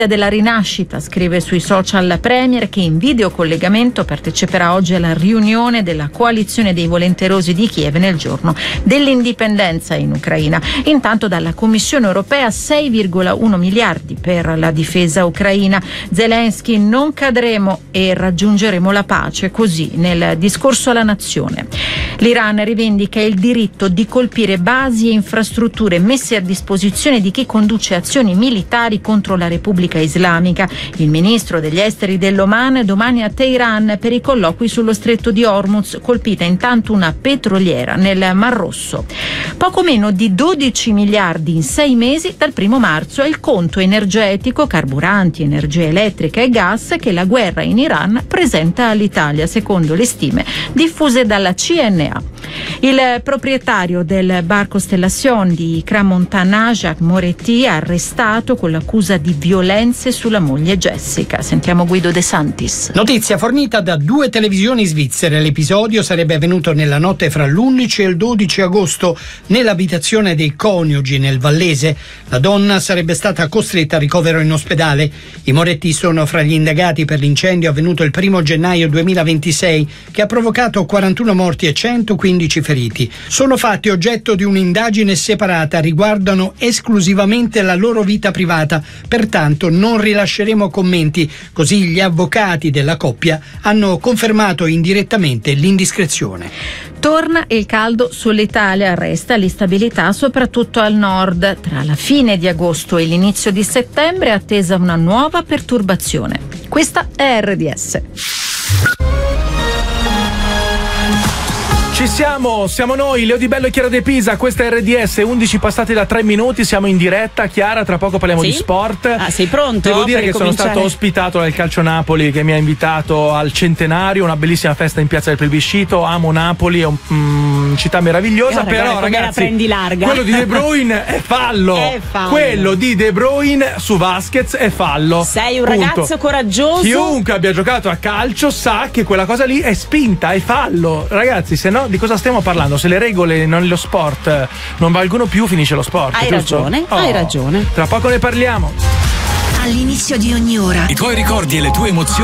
della rinascita, scrive sui social la Premier, che in videocollegamento parteciperà oggi alla riunione della coalizione dei volenterosi di Kiev nel giorno dell'indipendenza in Ucraina. Intanto dalla Commissione europea 6,1 miliardi per la difesa ucraina. Zelensky: non cadremo e raggiungeremo la pace, così nel discorso alla nazione. L'Iran rivendica il diritto di colpire basi e infrastrutture messe a disposizione di chi conduce azioni militari contro la Repubblica Islamica. Il ministro degli esteri dell'Oman domani a Teheran per i colloqui sullo stretto di Hormuz, colpita intanto una petroliera nel Mar Rosso. Poco meno di 12 miliardi in 6 mesi dal 1 marzo è il conto energetico, carburanti, energia elettrica e gas, che la guerra in Iran presenta all'Italia, secondo le stime diffuse dalla CNA. Il proprietario del bar Constellation di Crans-Montana, Jacques Moretti, arrestato con l'accusa di violenze sulla moglie Jessica. Sentiamo Guido De Santis. Notizia fornita da 2 televisioni svizzere. L'episodio sarebbe avvenuto nella notte fra l'11 e il 12 agosto nell'abitazione dei coniugi nel Vallese. La donna sarebbe stata costretta a ricovero in ospedale. I Moretti sono fra gli indagati per l'incendio avvenuto il 1 gennaio 2026 che ha provocato 41 morti e 115 feriti. Sono fatti oggetto di un'indagine separata, riguardano esclusivamente la loro vita privata, pertanto non rilasceremo commenti. Così gli avvocati della coppia hanno confermato indirettamente l'indiscrezione. Torna il caldo sull'Italia, resta l'instabilità soprattutto al nord. Tra la fine di agosto e l'inizio di settembre è attesa una nuova perturbazione. Questa è RDS. Ci siamo noi, Leo Di Bello e Chiara De Pisa, questa è RDS, 11 passati da 3 minuti, siamo in diretta. Chiara, tra poco parliamo di sport. Ah, sei pronto? Devo dire che sono stato ospitato dal Calcio Napoli, che mi ha invitato al centenario, una bellissima festa in piazza del Plebiscito. Amo Napoli, è una città meravigliosa, però ragazzi, la prendi larga. quello di De Bruyne è fallo. Quello di De Bruyne su Vasquez è fallo. Sei un ragazzo coraggioso. Chiunque abbia giocato a calcio sa che quella cosa lì è spinta, è fallo. Ragazzi, se no di cosa stiamo parlando? Se le regole nello sport non valgono più, finisce lo sport. Hai ragione, hai ragione. Tra poco ne parliamo. All'inizio di ogni ora. I tuoi ricordi e le tue emozioni